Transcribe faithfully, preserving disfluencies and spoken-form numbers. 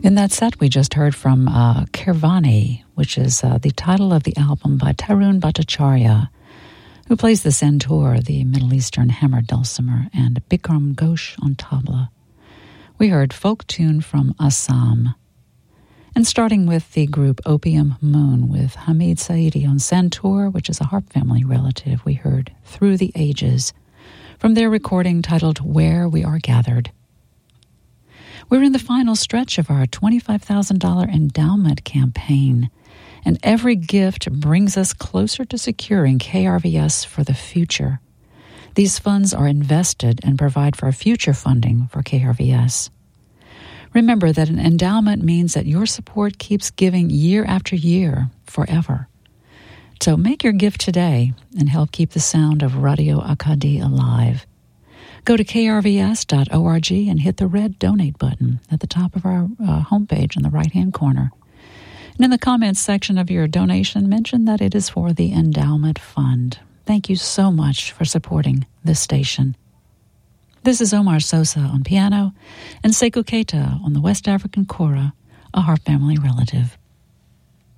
In that set, we just heard from uh, Kirvani, which is uh, the title of the album by Tarun Bhattacharya, who plays the santur, the Middle Eastern hammered dulcimer, and Bikram Ghosh on tabla. We heard folk tune from Assam. And starting with the group Opium Moon with Hamid Saidi on santur, which is a harp family relative, we heard Through the Ages from their recording titled Where We Are Gathered. We're in the final stretch of our twenty-five thousand dollars endowment campaign, and every gift brings us closer to securing K R V S for the future. These funds are invested and provide for future funding for K R V S. Remember that an endowment means that your support keeps giving year after year, forever. So make your gift today and help keep the sound of Radio Akkadi alive. Go to k r v s dot org and hit the red donate button at the top of our uh, homepage in the right-hand corner. And in the comments section of your donation, mention that it is for the endowment fund. Thank you so much for supporting this station. This is Omar Sosa on piano and Sekou Keita on the West African kora, a harp family relative.